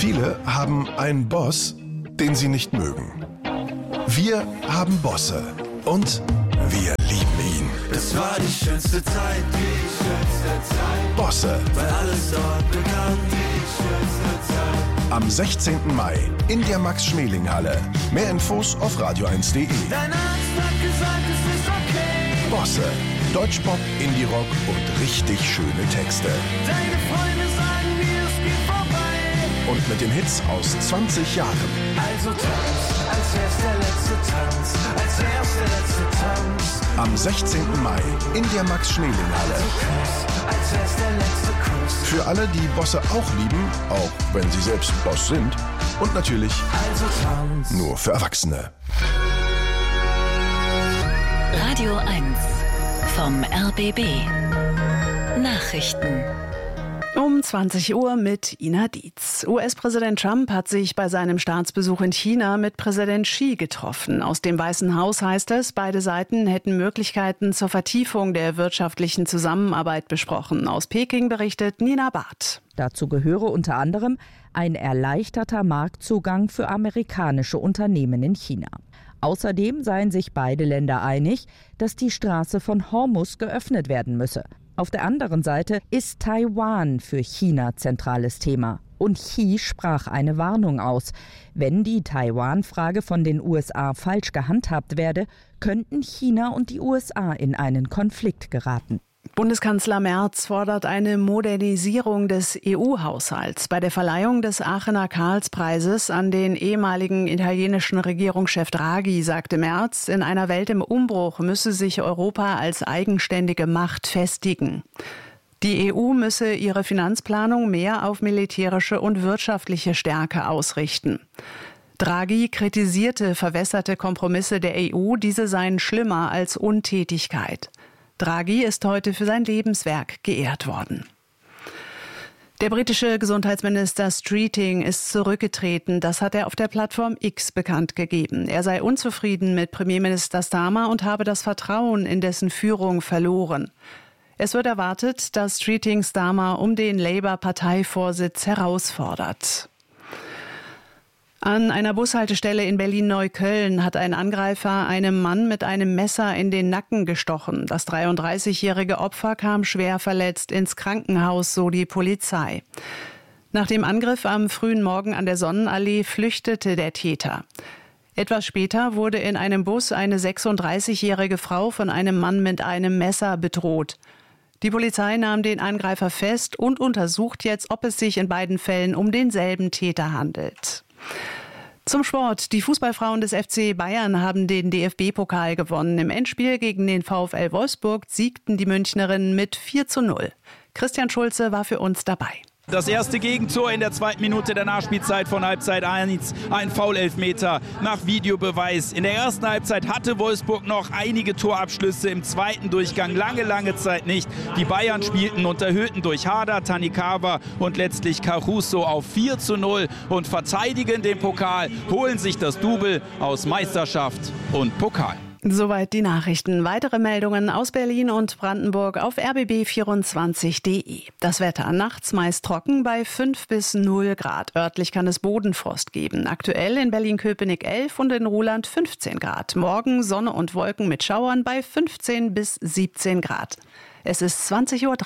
Viele haben einen Boss, den sie nicht mögen. Wir haben Bosse und wir lieben ihn. Es war die schönste Zeit, Bosse. weil alles dort begann, die schönste Zeit. Am 16. Mai in der Max-Schmeling-Halle. Mehr Infos auf radio1.de. Dein Arzt hat gesagt, es ist okay. Bosse. Deutschpop, Indie-Rock und richtig schöne Texte. Deine Freunde sagen mir, es geht vorbei. Und mit den Hits aus 20 Jahren. Also tanz, als wär's der letzte Tanz, als wär's der letzte Tanz. Am 16. Mai in der Max-Schmeling-Halle. Kuss, als wär's der letzte Kuss. Für alle, die Bosse auch lieben, auch wenn sie selbst Boss sind. Und natürlich Also tanz. nur für Erwachsene. Radio 1 vom RBB. Nachrichten. Um 20 Uhr mit Ina Dietz. US-Präsident Trump hat sich bei seinem Staatsbesuch in China mit Präsident Xi getroffen. Aus dem Weißen Haus heißt es, beide Seiten hätten Möglichkeiten zur Vertiefung der wirtschaftlichen Zusammenarbeit besprochen. Aus Peking berichtet Nina Barth. Dazu gehöre unter anderem ein erleichterter Marktzugang für amerikanische Unternehmen in China. Außerdem seien sich beide Länder einig, dass die Straße von Hormuz geöffnet werden müsse. Auf der anderen Seite ist Taiwan für China zentrales Thema. Und Xi sprach eine Warnung aus. Wenn die Taiwan-Frage von den USA falsch gehandhabt werde, könnten China und die USA in einen Konflikt geraten. Bundeskanzler Merz fordert eine Modernisierung des EU-Haushalts. Bei der Verleihung des Aachener Karlspreises an den ehemaligen italienischen Regierungschef Draghi sagte Merz, in einer Welt im Umbruch müsse sich Europa als eigenständige Macht festigen. Die EU müsse ihre Finanzplanung mehr auf militärische und wirtschaftliche Stärke ausrichten. Draghi kritisierte verwässerte Kompromisse der EU, diese seien schlimmer als Untätigkeit. Draghi ist heute für sein Lebenswerk geehrt worden. Der britische Gesundheitsminister Streeting ist zurückgetreten. Das hat er auf der Plattform X bekannt gegeben. Er sei unzufrieden mit Premierminister Starmer und habe das Vertrauen in dessen Führung verloren. Es wird erwartet, dass Streeting Starmer um den Labour-Parteivorsitz herausfordert. An einer Bushaltestelle in Berlin-Neukölln hat ein Angreifer einem Mann mit einem Messer in den Nacken gestochen. Das 33-jährige Opfer kam schwer verletzt ins Krankenhaus, so die Polizei. Nach dem Angriff am frühen Morgen an der Sonnenallee flüchtete der Täter. Etwas später wurde in einem Bus eine 36-jährige Frau von einem Mann mit einem Messer bedroht. Die Polizei nahm den Angreifer fest und untersucht jetzt, ob es sich in beiden Fällen um denselben Täter handelt. Zum Sport. Die Fußballfrauen des FC Bayern haben den DFB-Pokal gewonnen. Im Endspiel gegen den VfL Wolfsburg siegten die Münchnerinnen mit 4:0. Christian Schulze war für uns dabei. Das erste Gegentor in der 2. Minute der Nachspielzeit von Halbzeit 1, ein Foul-Elfmeter nach Videobeweis. In der ersten Halbzeit hatte Wolfsburg noch einige Torabschlüsse, im zweiten Durchgang lange Zeit nicht. Die Bayern spielten und erhöhten durch Hader, Tanikawa und letztlich Caruso auf 4:0 und verteidigen den Pokal, holen sich das Double aus Meisterschaft und Pokal. Soweit die Nachrichten. Weitere Meldungen aus Berlin und Brandenburg auf rbb24.de. Das Wetter nachts meist trocken bei 5 bis 0 Grad. Örtlich kann es Bodenfrost geben. Aktuell in Berlin-Köpenick 11 und in Ruhland 15 Grad. Morgen Sonne und Wolken mit Schauern bei 15 bis 17 Grad. Es ist 20:03 Uhr.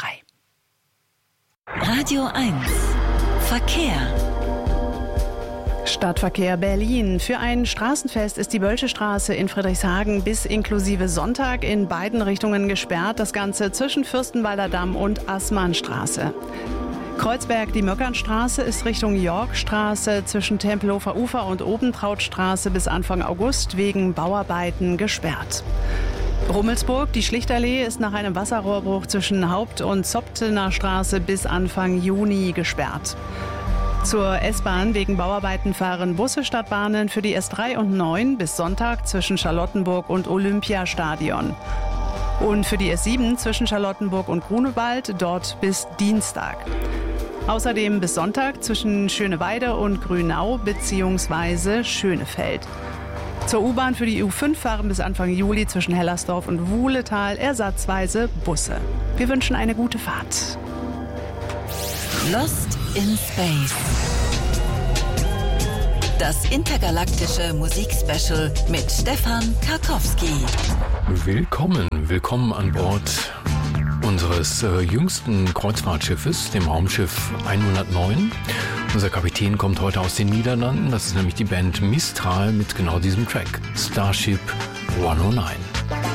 Radio 1 Verkehr. Stadtverkehr Berlin. Für ein Straßenfest ist die Bölsche Straße in Friedrichshagen bis inklusive Sonntag in beiden Richtungen gesperrt. Das Ganze zwischen Fürstenwalder Damm und Assmannstraße. Kreuzberg, die Möckernstraße ist Richtung Yorkstraße zwischen Tempelhofer Ufer und Obentrautstraße bis Anfang August wegen Bauarbeiten gesperrt. Rummelsburg, die Schlichtallee ist nach einem Wasserrohrbruch zwischen Haupt- und Zoptener Straße bis Anfang Juni gesperrt. Zur S-Bahn wegen Bauarbeiten fahren Busse statt Bahnen für die S3 und 9 bis Sonntag zwischen Charlottenburg und Olympiastadion. Und für die S7 zwischen Charlottenburg und Grunewald dort bis Dienstag. Außerdem bis Sonntag zwischen Schöneweide und Grünau bzw. Schönefeld. Zur U-Bahn für die U5 fahren bis Anfang Juli zwischen Hellersdorf und Wuhletal ersatzweise Busse. Wir wünschen eine gute Fahrt. Lost in Space. Das intergalaktische Musikspecial mit Stefan Karkowski. Willkommen an Bord unseres jüngsten Kreuzfahrtschiffes, dem Raumschiff 109. Unser Kapitän kommt heute aus den Niederlanden. Das ist nämlich die Band Mistral mit genau diesem Track, Starship 109.